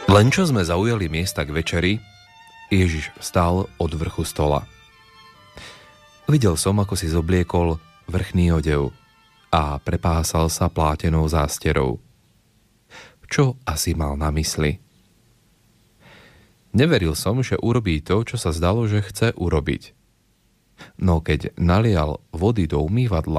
Len čo sme zaujali miesta k večeri, Ježiš vstal od vrchu stola. Videl som, ako si zobliekol vrchný odev a prepásal sa plátenou zásterou. Čo asi mal na mysli? Neveril som, že urobí to, čo sa zdalo, že chce urobiť. No keď nalial vody do umývadla